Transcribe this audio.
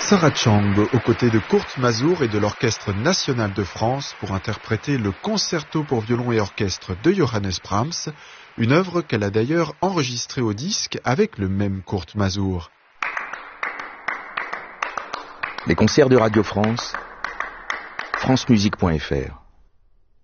Sarah Chang, aux côtés de Kurt Masur et de l'Orchestre National de France pour interpréter le concerto pour violon et orchestre de Johannes Brahms, une œuvre qu'elle a d'ailleurs enregistrée au disque avec le même Kurt Masur. Les concerts de Radio France, francemusique.fr